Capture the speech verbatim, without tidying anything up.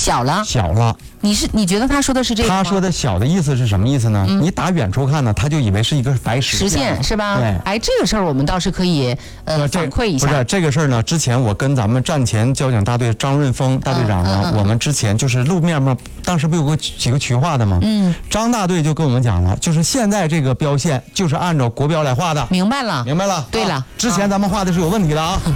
小了， 小了。 你是你觉得他说的是这个吗？ 他说的小的意思是什么意思呢？嗯、你打远处看呢，他就以为是一个白实实线是吧？ 对， 哎，这个事儿我们倒是可以呃反馈一下。 不是这个事儿呢，之前我跟咱们战前交警大队张润峰大队长呢，嗯嗯嗯、我们之前就是路面嘛，当时不有个几个渠画的吗？嗯，张大队就跟我们讲了，就是现在这个标线就是按照国标来画的。 明白了， 明白了。 对了， 啊、之前咱们画的是有问题的啊。